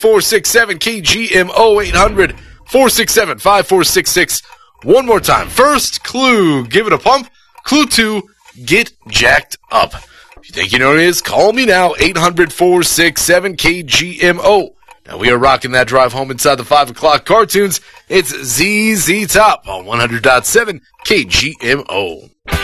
5467 KGMO 800 467 5466. One more time. First clue, give it a pump. Clue 2, get jacked up. If you think you know what it is, call me now, 800 467 KGMO. Now we are rocking that drive home inside the 5 o'clock cartoons. It's ZZ Top on 100.7 KGMO.